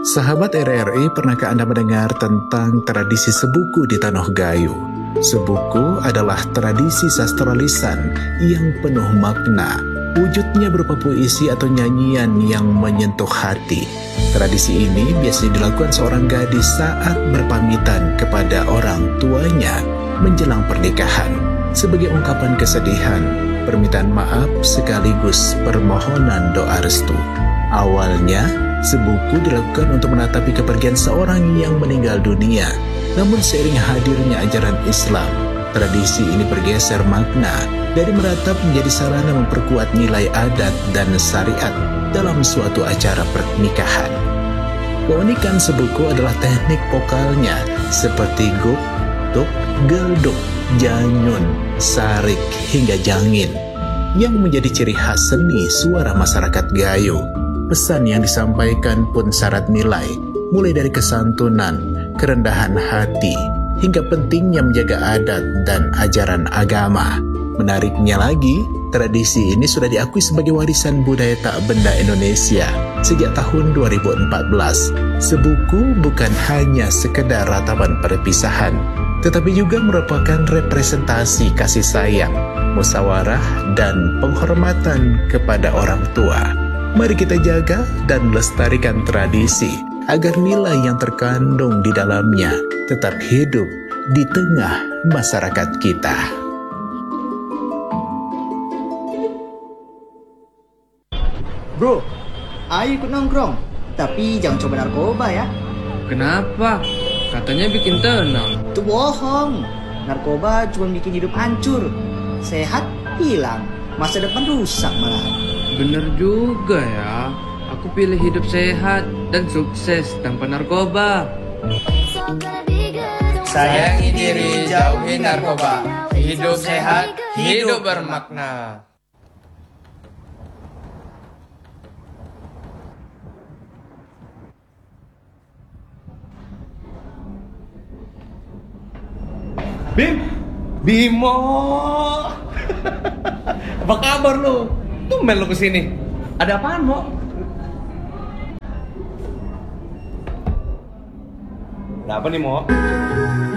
Sahabat RRI, pernahkah Anda mendengar tentang tradisi sebuku di Tanah Gayo? Sebuku adalah tradisi sastra lisan yang penuh makna. Wujudnya berupa puisi atau nyanyian yang menyentuh hati. Tradisi ini biasanya dilakukan seorang gadis saat berpamitan kepada orang tuanya menjelang pernikahan, sebagai ungkapan kesedihan, permintaan maaf sekaligus permohonan doa restu. Awalnya, sebuku dilakukan untuk menatapi kepergian seorang yang meninggal dunia. Namun seiring hadirnya ajaran Islam, tradisi ini bergeser makna dari meratap menjadi sarana memperkuat nilai adat dan syariat dalam suatu acara pernikahan. Keunikan sebuku adalah teknik vokalnya seperti guk, tuk, gelduk, janyun, sarik, hingga jangin yang menjadi ciri khas seni suara masyarakat Gayo. Pesan yang disampaikan pun syarat nilai, mulai dari kesantunan, kerendahan hati, hingga pentingnya menjaga adat dan ajaran agama. Menariknya lagi, tradisi ini sudah diakui sebagai warisan budaya tak benda Indonesia sejak tahun 2014. Sebuku bukan hanya sekedar ratapan perpisahan, tetapi juga merupakan representasi kasih sayang, musyawarah, dan penghormatan kepada orang tua. Mari kita jaga dan lestarikan tradisi agar nilai yang terkandung di dalamnya tetap hidup di tengah masyarakat kita. Bro, ayo ikut nongkrong, tapi jangan coba narkoba ya. Kenapa? Katanya bikin tenang. Itu bohong. Narkoba cuma bikin hidup hancur, sehat hilang, masa depan rusak malahan. Bener juga ya. Aku pilih hidup sehat dan sukses tanpa narkoba. Sayangi diri, jauhi narkoba. Hidup sehat, hidup bermakna. Bimo, apa kabar lu? Tumben lu kesini. Ada apaan, Mo? Ada apa nih, Mo?